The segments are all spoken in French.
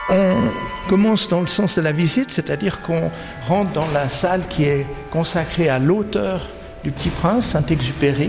On commence dans le sens de la visite, c'est-à-dire qu'on rentre dans la salle qui est consacrée à l'auteur du Petit Prince, Saint-Exupéry.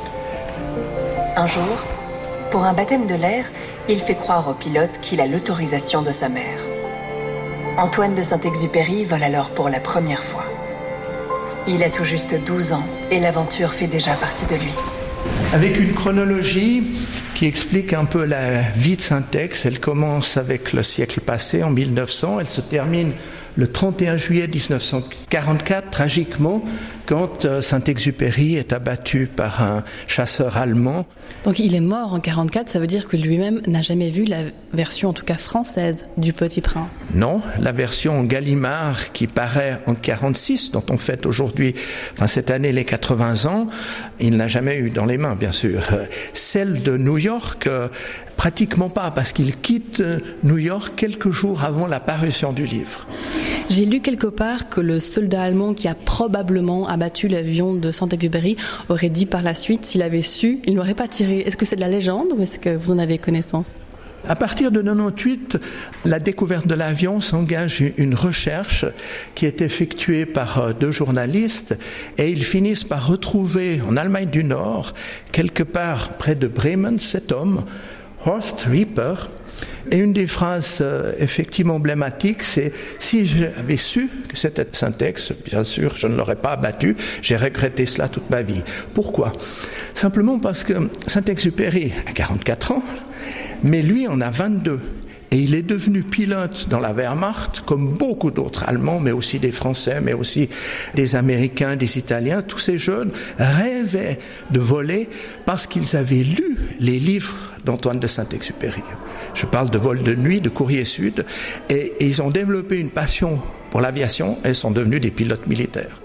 Un jour, pour un baptême de l'air, il fait croire au pilote qu'il a l'autorisation de sa mère. Antoine de Saint-Exupéry vole alors pour la première fois. Il a tout juste 12 ans et l'aventure fait déjà partie de lui. Avec une chronologie qui explique un peu la vie de Saint-Ex. Elle commence avec le siècle passé, en 1900. Elle se termine le 31 juillet 1944, tragiquement, quand Saint-Exupéry est abattu par un chasseur allemand. Donc il est mort en 1944, ça veut dire que lui-même n'a jamais vu la version, en tout cas française, du Petit Prince. Non, la version Gallimard qui paraît en 1946, dont on fête aujourd'hui, cette année, les 80 ans, il n'a jamais eu dans les mains, bien sûr. Celle de New York, pratiquement pas, parce qu'il quitte New York quelques jours avant la parution du livre. J'ai lu quelque part que le soldat allemand qui a probablement abattu l'avion de Saint-Exupéry aurait dit par la suite, s'il avait su, il n'aurait pas tiré. Est-ce que c'est de la légende ou est-ce que vous en avez connaissance ? À partir de 1998, la découverte de l'avion s'engage une recherche qui est effectuée par 2 journalistes et ils finissent par retrouver en Allemagne du Nord, quelque part près de Bremen, cet homme, Horst Rieper. Et une des phrases effectivement emblématiques, c'est « Si j'avais su que c'était Saint-Ex, bien sûr, je ne l'aurais pas abattu, j'ai regretté cela toute ma vie. » Pourquoi ? Simplement parce que Saint-Exupéry a 44 ans, mais lui en a 22. Et il est devenu pilote dans la Wehrmacht, comme beaucoup d'autres Allemands, mais aussi des Français, mais aussi des Américains, des Italiens. Tous ces jeunes rêvaient de voler parce qu'ils avaient lu les livres d'Antoine de Saint-Exupéry. Je parle de Vol de nuit, de Courrier Sud, et ils ont développé une passion pour l'aviation et sont devenus des pilotes militaires.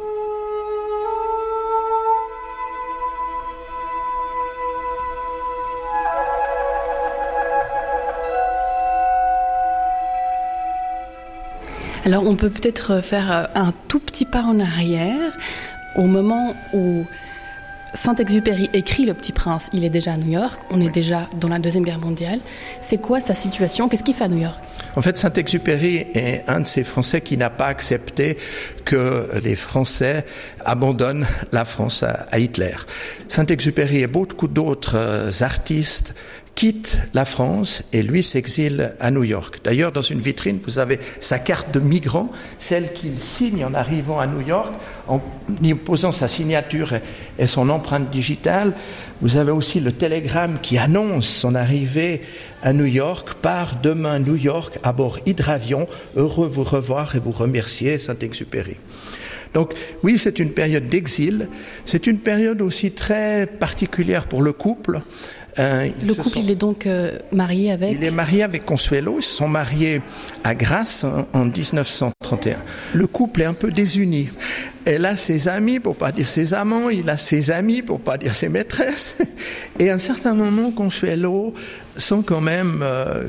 Alors on peut peut-être faire un tout petit pas en arrière. Au moment où Saint-Exupéry écrit Le Petit Prince, il est déjà à New York, on est déjà dans la Deuxième Guerre mondiale. C'est quoi sa situation ? Qu'est-ce qu'il fait à New York ? En fait, Saint-Exupéry est un de ces Français qui n'a pas accepté que les Français abandonnent la France à Hitler. Saint-Exupéry et beaucoup d'autres artistes quittent la France et lui s'exile à New York. D'ailleurs, dans une vitrine, vous avez sa carte de migrant, celle qu'il signe en arrivant à New York, en y posant sa signature et son empreinte digitale. Vous avez aussi le télégramme qui annonce son arrivée à New York. Part demain New York à bord hydravion. Heureux vous revoir et vous remercier, Saint-Exupéry. Donc oui, c'est une période d'exil. C'est une période aussi très particulière pour le couple. Le couple, il est donc marié avec... Il est marié avec Consuelo. Ils se sont mariés à Grasse en 1931. Le couple est un peu désuni. Elle a ses amis, pour pas dire ses amants. Il a ses amis, pour pas dire ses maîtresses. Et à un certain moment, Consuelo sent quand même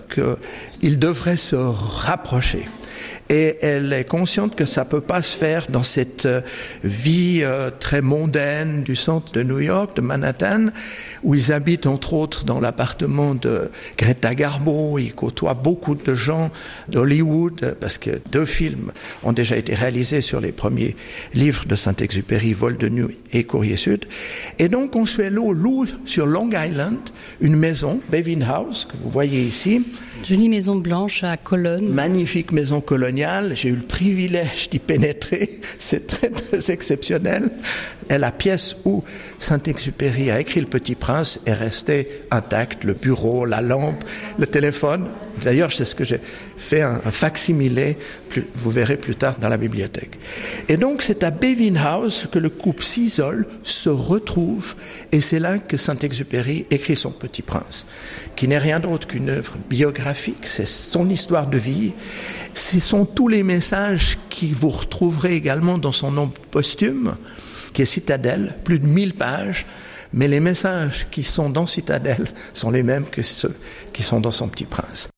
qu'il devrait se rapprocher. Et elle est consciente que ça peut pas se faire dans cette vie très mondaine du centre de New York, de Manhattan, où ils habitent entre autres dans l'appartement de Greta Garbo. Ils côtoient beaucoup de gens d'Hollywood, parce que 2 films ont déjà été réalisés sur les premiers livres de Saint-Exupéry, Vol de nuit et Courrier Sud. Et donc Consuelo loue sur Long Island une maison, Bevin House, que vous voyez ici. Jolie maison blanche à Cologne. Magnifique maison coloniale. J'ai eu le privilège d'y pénétrer. C'est très, très exceptionnel. Et la pièce où Saint-Exupéry a écrit Le Petit Prince est restée intacte. Le bureau, la lampe, le téléphone. D'ailleurs, c'est ce que j'ai fait, un facsimilé, vous verrez plus tard dans la bibliothèque. Et donc, c'est à Bevin House que le couple s'isole, se retrouve, et c'est là que Saint-Exupéry écrit son Petit Prince, qui n'est rien d'autre qu'une œuvre biographique, c'est son histoire de vie, ce sont tous les messages que vous retrouverez également dans son nom posthume, qui est Citadelle, plus de 1000 pages, mais les messages qui sont dans Citadelle sont les mêmes que ceux qui sont dans son Petit Prince.